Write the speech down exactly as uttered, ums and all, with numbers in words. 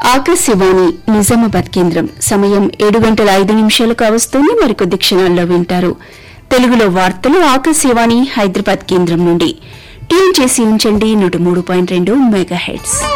ఆకాశవాణి నిజామాబాద్ కేంద్రం సమయం ఏడు గంటల ఐదు నిమిషాలకు వస్తుంది. మరికొద్ది క్షణాల్లో వింటారు తెలుగులో వార్తలు ఆకాశవాణి హైదరాబాద్ కేంద్రం నుండి. ట్యూన్ చేసి ఉంచండి నూట మూడు పాయింట్ రెండు మెగా హెర్ట్జ్.